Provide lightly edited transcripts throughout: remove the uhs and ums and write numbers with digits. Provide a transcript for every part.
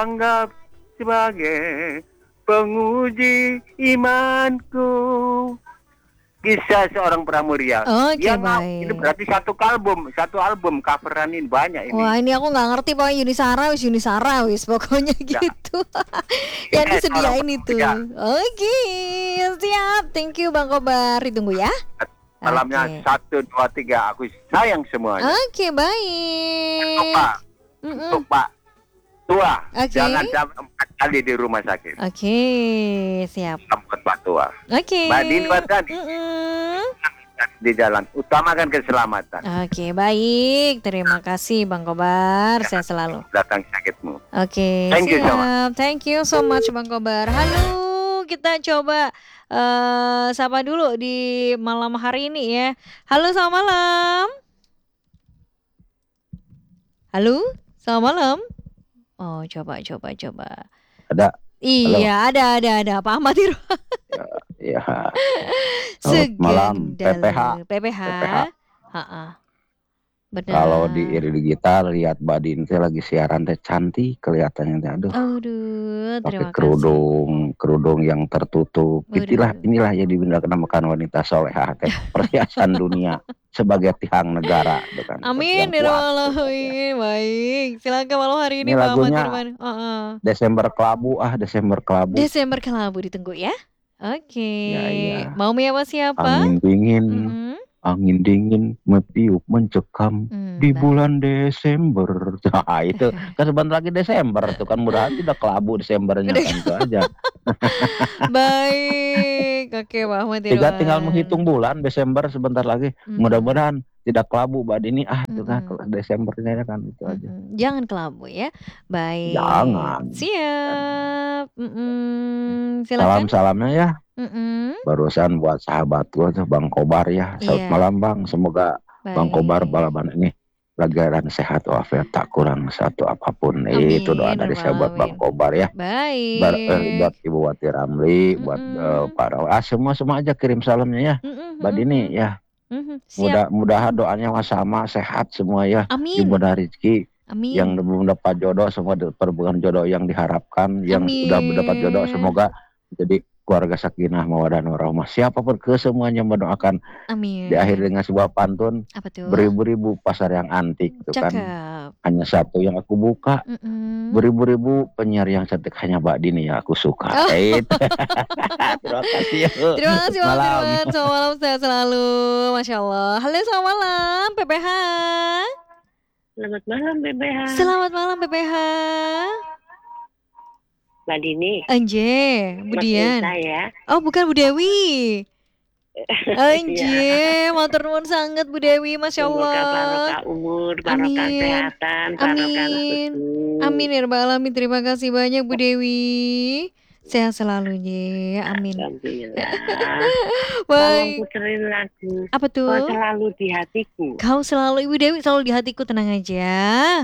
anggap sebagai penguji imanku. Kisah seorang pramuria. Oke, Ini baik. berarti satu album coveran ini banyak ini. Wah, ini aku nggak ngerti pokoknya Yuni Sara wis pokoknya gitu. Yang disediain itu. Oke, siap. Thank you Bang Kobar. Ditunggu ya. Salamnya 1, 2, 3. Aku sayang semuanya. Oke, baik. Untuk Pak Tua. Jangan 4 kali di rumah sakit. Oke, siap. Buat Pak Tua. Oke. Mbak Dinwardani. Di jalan, utamakan keselamatan. Oke, baik. Terima kasih Bang Kobar. Saya selalu datang sakitmu. Oke, siap. Thank you so much Bang Kobar. Halo, kita coba sapa dulu di malam hari ini ya. Halo, selamat malam. Halo, selamat malam. Oh, coba. Ada. Iya, halo. ada. Pak Ahmad Irwan. Ya. Selamat malam, PPH. Benar. Kalau di iri digital lihat Mbak Din lagi siaran teh cantik kelihatannya teh. Aduh, terima kasih. Kerudung yang tertutup. Inilah yang dinamakan wanita solehah teh, perhiasan dunia sebagai tiang negara. Amin, Alamin. Baik, silakan malam hari ini Pak Ahmad Irwan. Desember Kelabu. Desember Kelabu ditunggu ya. Oke. Ya. Mau apa siapa? Angin dingin metiup mencekam di bulan Desember. Nah, itu kan sebentar lagi Desember tuh kan, mudah-mudahan tidak kelabu Desembernya kan itu aja. Baik, oke Pak Ahmad Irwan. Tinggal menghitung bulan Desember sebentar lagi. Mudah-mudahan tidak kelabu Mbak Dini. Itu kan Desembernya kan itu aja. Jangan kelabu ya. Baik. Jangan. Siap. Silakan. Salamnya ya. Barusan buat sahabat gue tuh Bang Kobar ya. Selamat malam Bang. Semoga Bang Kobar balapan ini lagaran sehat walafiat tak kurang satu apapun. Itu doa dari sahabat Bang Kobar ya. Baik. Buat Ibu Wati Ramli, buat para semua aja kirim salamnya ya. Mbak Dini ya. Mudah-mudahan doanya sama sehat semua ya. Amin. Dimudah rezeki. Amin. Yang belum dapat jodoh semua perbukan jodoh yang diharapkan. Yang sudah mendapat jodoh semoga jadi keluarga sakinah mawaddah warahmah. Siapapun semuanya mendoakan. Amin. Di akhir dengan sebuah pantun. Apa tuh? Beribu-ribu pasar yang antik itu kan. Hanya satu yang aku buka. Beribu-ribu penyiar yang cantik hanya Mbak Dini yang aku suka. Terima kasih. Terima kasih malam. Selamat malam, sehat selalu. Masya Allah. Halo, selamat malam PPH. Selamat malam PPH. Selamat malam PPH. Mbak Dini. Anje, Bu Dian. Oh, bukan Bu Dewi. Anje, matur nuwun sangat Bu Dewi, Masya Allah. Semoga barokah umur, barokah kesehatan, barokah rezeki. Amin ya rabbal alamin. Terima kasih banyak Bu Dewi. Sehat selalu ya, amin. Alhamdulillah. Baik. Tolong puterin lagu. Apa tuh? Kau selalu di hatiku. Kau selalu, Ibu Dewi selalu di hatiku, tenang aja.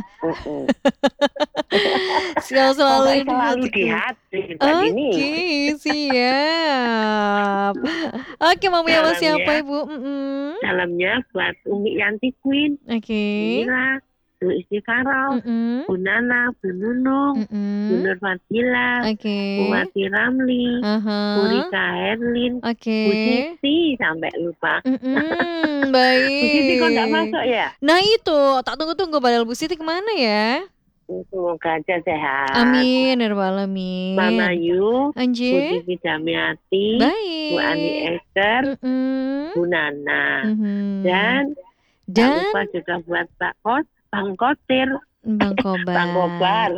Selalu di hati. Oke, siap. Oke, mau apa siapa Ibu? Salamnya buat Umi Yanti Queen. Oke. Bu Istiqarah, Bu Nana, Bu Nunung, Bu Nur Fadila, Bu Wati Ramli, Bu Rika Herlin, Bu Siti, sampai lupa. Baik. Bu Siti kok nggak masuk ya? Nah itu, tak tunggu-tunggu padahal Bu Siti kemana ya? Semoga aja sehat. Amin, ya rabbal alamin. Mama Yu, Bu Titi Damiati, Bu Ani Esther, Bu Nana, dan lupa juga buat Bang Kotir, Bang Kobar,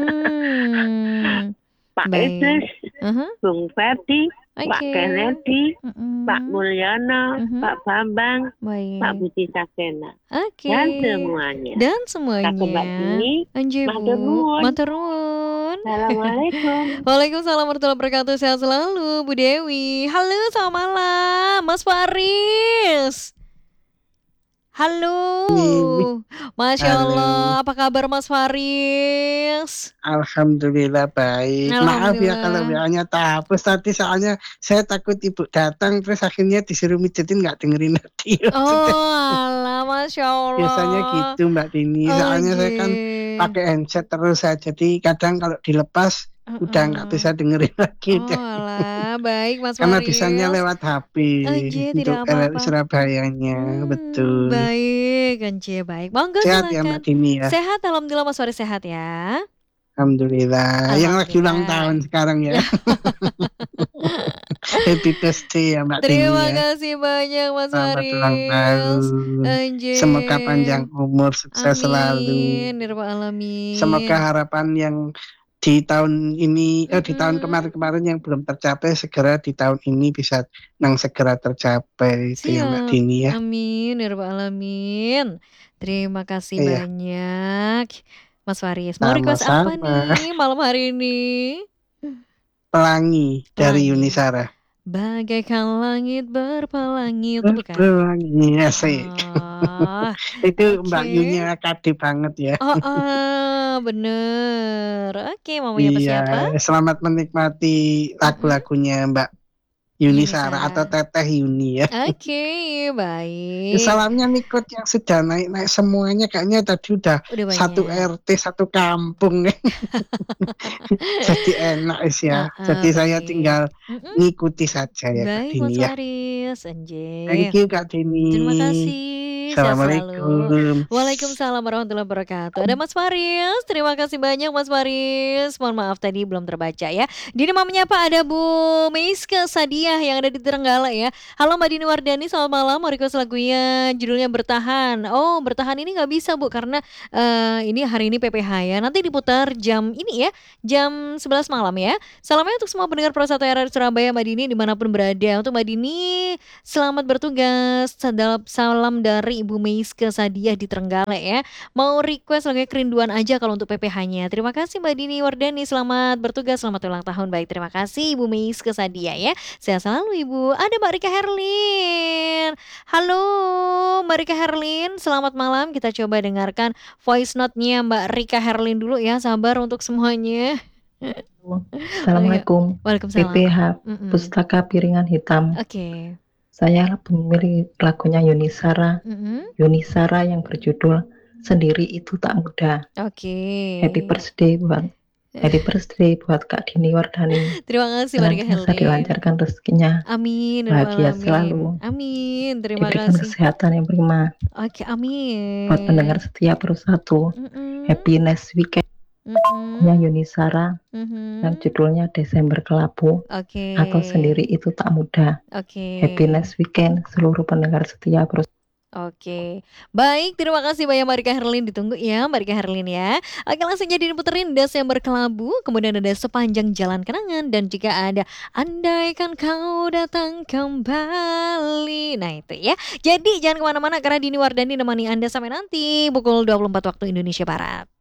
Pak Idris, Bung Ferdi, Pak Kennedy, Pak Mulyono, Pak Bambang, Pak Budi Saksena, dan semuanya. Mbak Dini, matur nuwun. Assalamualaikum. Waalaikumsalam warahmatullahi wabarakatuh. Sehat selalu Bu Dewi. Halo, selamat malam Mas Faris. Halo, Masya Allah, apa kabar Mas Faris? Alhamdulillah baik. Maaf ya kalau WA-nya terhapus tadi, soalnya saya takut ibu datang terus akhirnya disuruh mijetin nggak dengerin radio. Oh alah, Masya Allah. Biasanya gitu Mbak Dini, soalnya saya kan pakai handset terus saja. Jadi kadang kalau dilepas udah nggak bisa dengerin lagi. Oh alah, baik Mas Karena Marius. bisanya lewat HP Anjir, untuk tidak apa-apa. Surabayanya, betul. Baik, Anjir, baik. Monggo Sehat silakan. ya Mbak Dini ya. Sehat, alhamdulillah Mas Marius sehat ya. Alhamdulillah. Yang lagi ulang tahun sekarang ya. Happy birthday ya Mbak Dini ya. Terima kasih banyak Mas Selamat ulang Marius. tahun. Anjir. Semoga panjang umur, sukses selalu. Amin, ya rabbal alamin. Semoga harapan yang di tahun ini, di tahun kemarin-kemarin yang belum tercapai segera di tahun ini bisa segera tercapai. Itu ya Mbak Dini ya. Amin, ya rabbal alamin. Terima kasih banyak Mas Faris. Mau request apa nih malam hari ini? Pelangi dari Yuni Shara. Bagaikan langit berpelangi, itu bukan? Berpelangi, asik. Itu Mbak Yuni AKD banget ya. Bener. Oke, maunya siapa? Selamat menikmati lagu-lagunya Mbak Yuni Shara atau Teteh Yuni ya. Oke, baik. Salamnya ngikut yang sudah naik semuanya, kayaknya tadi udah satu RT satu kampung. Jadi enak ya. Jadi saya tinggal ngikuti saja ya Kak Dini ya. Thank you Kak Dini. Terima kasih. Assalamualaikum. Waalaikumsalam warahmatullahi wabarakatuh. Ada Mas Faris. Terima kasih banyak Mas Faris. Mohon maaf tadi belum terbaca ya. Dini mau menyapa ada Bu Meiska Sadiah yang ada di Trenggalek ya. Halo Mbak Dini Wardani, selamat malam. Mau request lagunya judulnya Bertahan. Oh, Bertahan ini nggak bisa Bu karena ini hari ini PPH ya. Nanti diputar jam ini ya, jam 11 malam ya. Salamnya untuk semua pendengar Pro 1 RRI Surabaya Mbak Dini dimanapun berada. Untuk Mbak Dini selamat bertugas. Salam dari Ibu Meiska Sadiah di Trenggalek ya. Mau request lagunya Kerinduan aja kalau untuk PPH-nya. Terima kasih Mbak Dini Wardani, selamat bertugas, selamat ulang tahun. Baik, terima kasih Ibu Meiska Sadiah ya. Sehat selalu Ibu. Ada Mbak Rika Herlin. Halo Mbak Rika Herlin, selamat malam. Kita coba dengarkan voice note-nya Mbak Rika Herlin dulu ya. Sabar untuk semuanya. Assalamualaikum. Waalaikumsalam. PPH Pustaka Piringan Hitam. Oke. Saya pemilik lagunya Yuni Shara. Yuni Shara yang berjudul Sendiri Itu Tak Mudah. Oke. Happy birthday buat Kak Dini Wardani. Terima kasih Mbak Rika Herlin. Bisa dilancarkan rezekinya. Amin. Bahagia selalu. Amin. Terima Diberikan kasih. kesehatan yang prima. Oke, amin. Buat pendengar setia Pro 1. Happy next weekend. Yuni Shara yang judulnya Desember Kelabu atau Sendiri Itu Tak Mudah. Happy next weekend seluruh pendengar setia Pro. Oke, baik, terima kasih banyak Mbak Rika Herlin, ditunggu ya Mbak Rika Herlin ya. Oke, langsung jadi diputerin Desember Kelabu, kemudian ada Sepanjang Jalan Kenangan, dan juga ada Andaikan Kau Datang Kembali. Nah itu ya, jadi jangan kemana-mana karena Dini Wardani nemani Anda sampai nanti pukul 24 waktu Indonesia Barat.